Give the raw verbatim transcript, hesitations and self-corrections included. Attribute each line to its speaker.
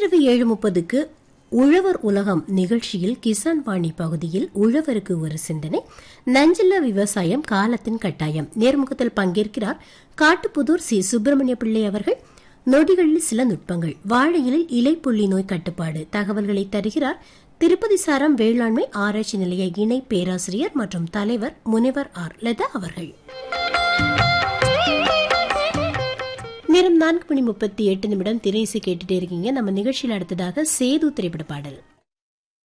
Speaker 1: இன்றிரவு ஏழு முப்பதுக்கு உழவர் உலகம் நிகழ்ச்சியில் கிசான் வாணி பகுதியில் உழவருக்கு ஒரு சிந்தனை, நஞ்சில்லா விவசாயம் காலத்தின் கட்டாயம். நேர்முகத்தில் பங்கேற்கிறார் காட்டுப்புதூர் சி சுப்பிரமணிய பிள்ளை அவர்கள். நொடிகளில் சில நுட்பங்கள், வாழையிலில் இலைப்புள்ளி நோய் கட்டுப்பாடு தகவல்களை தருகிறார் திருப்பதி சாரம் வேளாண்மை ஆராய்ச்சி நிலைய இணை பேராசிரியர் மற்றும் தலைவர் முனைவர் ஆர் லதா அவர்கள். நேரம் நான்கு மணி முப்பத்தி எட்டு நிமிடம். திரையிசை கேட்டுட்டே இருக்கீங்க. நம்ம நிகழ்ச்சியில் அடுத்ததாக சேது திரைப்பட பாடல்.